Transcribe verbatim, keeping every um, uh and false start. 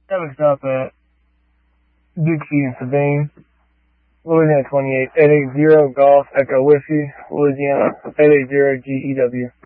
Traffic stop at Dixie and Sabine, Louisiana twenty-eight, eight eight zero Golf Echo Whiskey, Louisiana eight eight zero G E W.